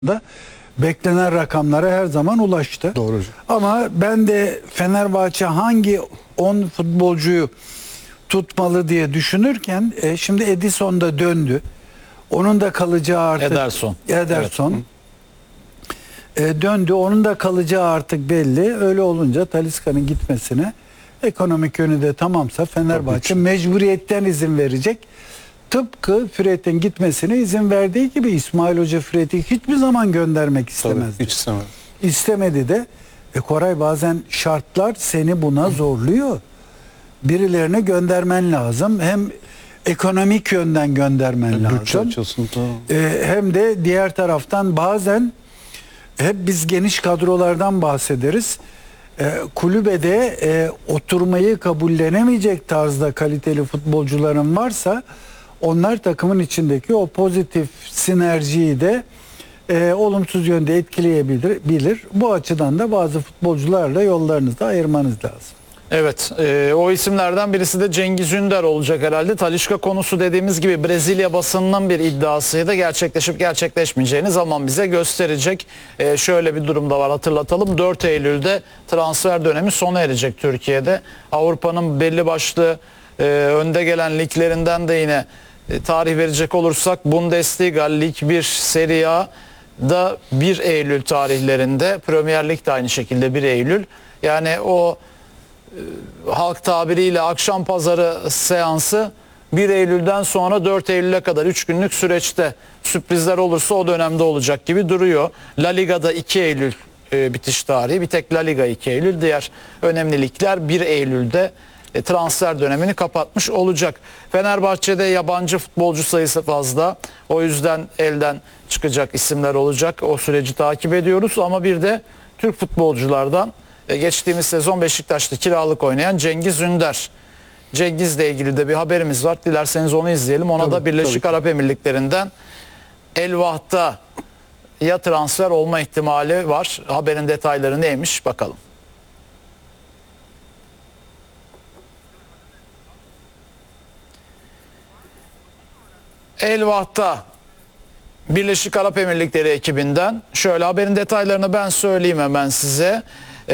da beklenen rakamlara her zaman ulaştı. Doğru. Ama ben de Fenerbahçe hangi 10 futbolcuyu tutmalı diye düşünürken şimdi Edison da döndü. Onun da kalacağı artık Ederson. Evet. Döndü. Onun da kalacağı artık belli. Öyle olunca Talisca'nın gitmesine ekonomik yönü de tamamsa Fenerbahçe mecburiyetten izin verecek. Tıpkı Fred'in gitmesine izin verdiği gibi İsmail Hoca Fred'i hiçbir zaman göndermek istemezdi. Tabii, hiç istemez. İstemedi de. Koray, bazen şartlar seni buna zorluyor. Birilerine göndermen lazım. Hem ekonomik yönden göndermen Bütçe lazım. açısından. Hem de diğer taraftan bazen hep biz geniş kadrolardan bahsederiz. Kulübede oturmayı kabullenemeyecek tarzda kaliteli futbolcuların varsa onlar takımın içindeki o pozitif sinerjiyi de olumsuz yönde etkileyebilir. Bu açıdan da bazı futbolcularla yollarınızı ayırmanız lazım. Evet, o isimlerden birisi de Cengiz Ünder olacak herhalde. Talisca konusu dediğimiz gibi Brezilya basınının bir iddiasıydı. Gerçekleşip gerçekleşmeyeceğini zaman bize gösterecek. Şöyle bir durum da var, hatırlatalım. 4 Eylül'de transfer dönemi sona erecek Türkiye'de. Avrupa'nın belli başlı önde gelen liglerinden de yine tarih verecek olursak Bundesliga, Lig 1, Serie A'da 1 Eylül tarihlerinde, Premier Lig de aynı şekilde 1 Eylül. Yani o halk tabiriyle akşam pazarı seansı 1 Eylül'den sonra 4 Eylül'e kadar 3 günlük süreçte sürprizler olursa o dönemde olacak gibi duruyor. La Liga'da 2 Eylül bitiş tarihi. Bir tek La Liga 2 Eylül. Diğer önemli ligler 1 Eylül'de transfer dönemini kapatmış olacak. Fenerbahçe'de yabancı futbolcu sayısı fazla. O yüzden elden çıkacak isimler olacak. O süreci takip ediyoruz ama bir de Türk futbolculardan geçtiğimiz sezon Beşiktaş'ta kiralık oynayan Cengiz Ünder. Cengiz'le ilgili de bir haberimiz var. Dilerseniz onu izleyelim. Ona da Birleşik Arap Emirlikleri'nden El Vahd'a ya transfer olma ihtimali var. Haberin detayları neymiş bakalım. El Vahd'a Birleşik Arap Emirlikleri ekibinden. Şöyle haberin detaylarını ben söyleyeyim hemen size.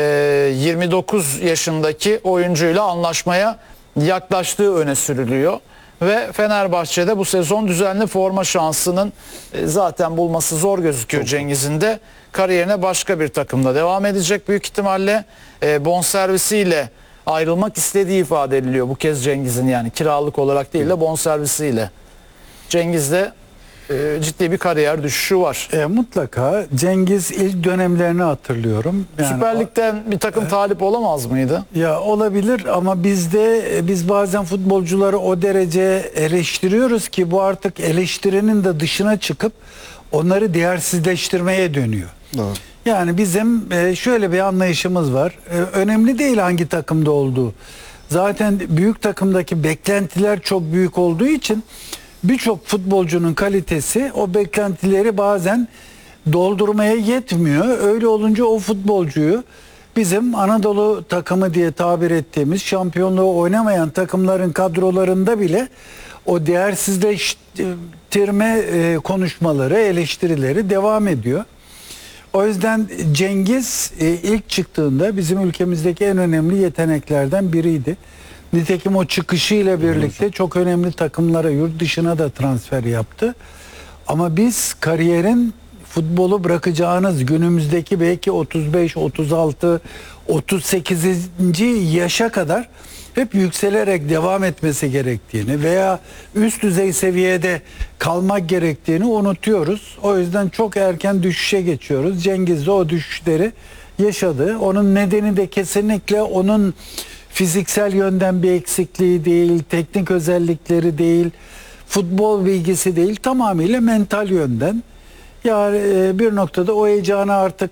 29 yaşındaki oyuncuyla anlaşmaya yaklaştığı öne sürülüyor. Ve Fenerbahçe'de bu sezon düzenli forma şansının zaten bulması zor gözüküyor Cengiz'in de. Kariyerine başka bir takımda devam edecek büyük ihtimalle. Bonservisiyle ayrılmak istediği ifade ediliyor bu kez Cengiz'in, yani kiralık olarak değil de bonservisiyle. Cengiz'de ciddi bir kariyer düşüşü var. Mutlaka. Cengiz ilk dönemlerini hatırlıyorum. Yani Süper Lig'den bir takım talip olamaz mıydı? Ya olabilir ama biz bazen futbolcuları o derece eleştiriyoruz ki bu artık eleştirinin de dışına çıkıp onları değersizleştirmeye dönüyor. Doğru. Yani bizim şöyle bir anlayışımız var. Önemli değil hangi takımda olduğu. Zaten büyük takımdaki beklentiler çok büyük olduğu için birçok futbolcunun kalitesi o beklentileri bazen doldurmaya yetmiyor. Öyle olunca o futbolcuyu bizim Anadolu takımı diye tabir ettiğimiz şampiyonluğu oynamayan takımların kadrolarında bile o değersizleştirme konuşmaları, eleştirileri devam ediyor. O yüzden Cengiz ilk çıktığında bizim ülkemizdeki en önemli yeteneklerden biriydi. Nitekim o çıkışıyla birlikte çok önemli takımlara, yurt dışına da transfer yaptı. Ama biz kariyerin futbolu bırakacağınız günümüzdeki belki 35, 36, 38. yaşa kadar hep yükselerek devam etmesi gerektiğini veya üst düzey seviyede kalmak gerektiğini unutuyoruz. O yüzden çok erken düşüşe geçiyoruz. Cengiz de o düşüşleri yaşadı. Onun nedeni de kesinlikle onun fiziksel yönden bir eksikliği değil, teknik özellikleri değil, futbol bilgisi değil, tamamıyla mental yönden. Yani bir noktada o heyecanı artık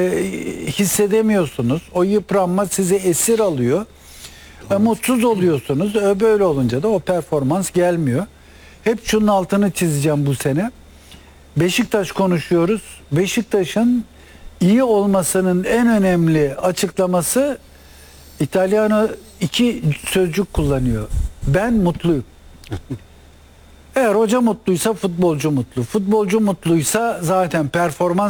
hissedemiyorsunuz. O yıpranma sizi esir alıyor. Mutsuz oluyorsunuz. Böyle olunca da o performans gelmiyor. Hep şunun altını çizeceğim bu sene. Beşiktaş konuşuyoruz. Beşiktaş'ın iyi olmasının en önemli açıklaması, İtalyanı 2 sözcük kullanıyor. Ben mutluyum. Eğer hoca mutluysa futbolcu mutlu. Futbolcu mutluysa zaten performans